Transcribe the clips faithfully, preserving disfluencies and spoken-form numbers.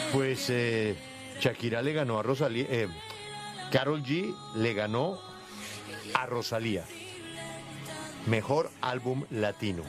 Pues eh, Shakira le ganó a Rosalía, eh, Karol G le ganó a Rosalía. Mejor álbum latino.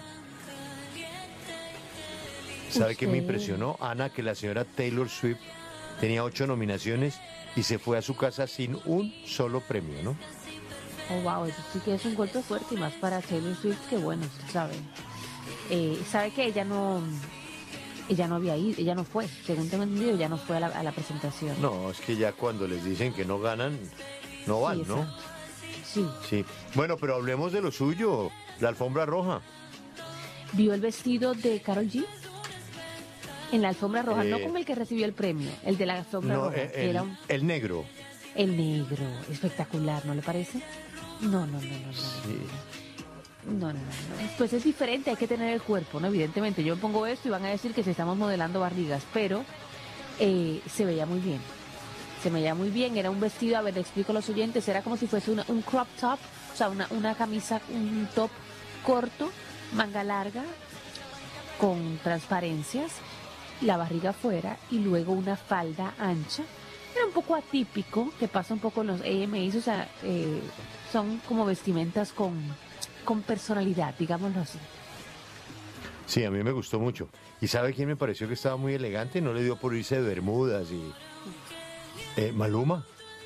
¿Sabe qué me impresionó, Ana? Que la señora Taylor Swift tenía ocho nominaciones y se fue a su casa sin un solo premio, ¿no? Oh, wow, eso sí que es un golpe fuerte y más para Taylor Swift, que bueno, usted sabe. Eh, sabe que ella no, ella no había ido, ella no fue, según tengo entendido, ella no fue a la, a la presentación. No, es que ya cuando les dicen que no ganan, no van, Sí, ¿no? exacto. Sí. Sí. Bueno, pero hablemos de lo suyo, la alfombra roja. ¿Vio el vestido de Karol G? En la alfombra roja, Eh, no con el que recibió el premio, el de la alfombra No, roja, el, que era un, el negro. el negro, espectacular, ¿no le parece? No, no, no, no, no. Sí. No, no, no, no. Pues es diferente, hay que tener el cuerpo, ¿no? Evidentemente, yo me pongo esto y van a decir que se estamos modelando barrigas, pero eh, se veía muy bien. Se veía muy bien, era un vestido, a ver, le explico a los oyentes, era como si fuese una, un crop top, o sea, una, una camisa, un top corto, manga larga, con transparencias, la barriga afuera y luego una falda ancha. Era un poco atípico, que pasa un poco en los A M As, o sea, eh, son como vestimentas con, con personalidad, digámoslo así. Sí, a mí me gustó mucho. ¿Y sabe quién me pareció que estaba muy elegante? No le dio por irse de bermudas y... Eh, Maluma.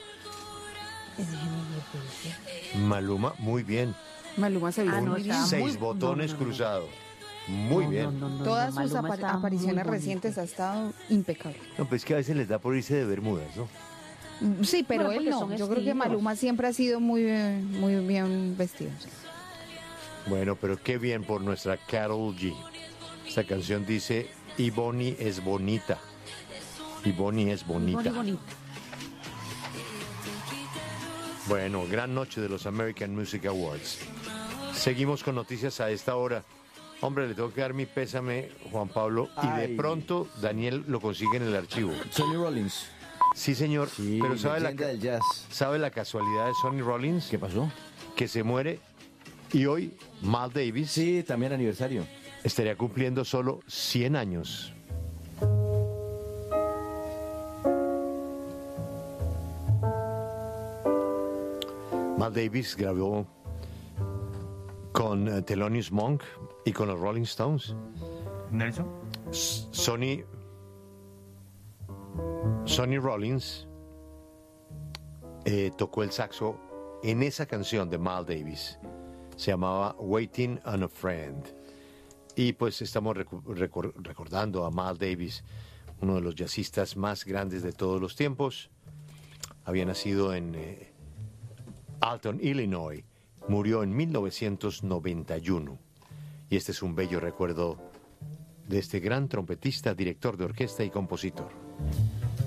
Maluma, muy bien. Maluma se vio Ah, no, muy bien. estaba Seis muy- botones no, no, no. cruzados. Muy No, bien. no, No, no, no, Todas no, sus Maluma apar- estaba muy apariciones bonito. recientes ha estado impecable. pues que a veces les da por irse de bermudas, ¿no? Mm, Sí, pero Bueno, él porque no. son Yo creo que estilos. Maluma siempre ha sido muy bien, muy bien vestido. Bueno, pero qué bien por nuestra Karol G. Esta canción dice, y Bonnie es bonita. Y Bonnie es bonita. Muy bonita. Bueno, gran noche de los American Music Awards. Seguimos con noticias a esta hora. Hombre, le tengo que dar mi pésame, Juan Pablo, y de Ay. pronto Daniel lo consigue en el archivo. Sonny Rollins. Sí, señor, Sí, pero ¿sabe la, leyenda del jazz. ¿sabe la casualidad de Sonny Rollins? ¿Qué pasó? Que se muere y hoy Mal Davis Sí, también aniversario. estaría cumpliendo solo cien años. Mal Davis grabó con eh, Thelonious Monk y con los Rolling Stones. Nelson. S- Sonny Sonny Rollins eh, tocó el saxo en esa canción de Mal Davis. Se llamaba Waiting on a Friend. Y pues estamos recu- recor- recordando a Mal Davis, uno de los jazzistas más grandes de todos los tiempos. Había nacido en eh, Alton, Illinois. Murió en mil novecientos noventa y uno. Y este es un bello recuerdo de este gran trompetista, director de orquesta y compositor.